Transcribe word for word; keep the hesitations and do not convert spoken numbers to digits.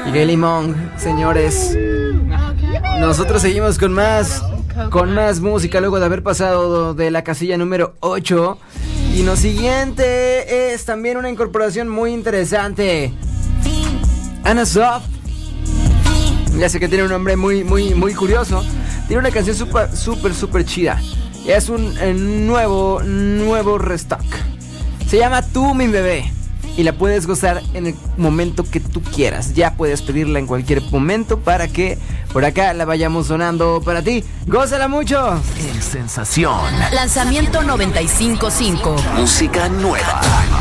Miguel Limón, señores. Nosotros seguimos con más, con más música luego de haber pasado de la casilla número ocho. Y lo siguiente es también una incorporación muy interesante. Anna Soft. Ya sé que tiene un nombre muy, muy, muy curioso. Tiene una canción súper, súper, súper chida. Es un eh, nuevo, nuevo restock. Se llama Tú, mi bebé. Y la puedes gozar en el momento que tú quieras. Ya puedes pedirla en cualquier momento para que por acá la vayamos sonando para ti. ¡Gózala mucho! En Sensación. Lanzamiento noventa y cinco punto cinco. Música nueva.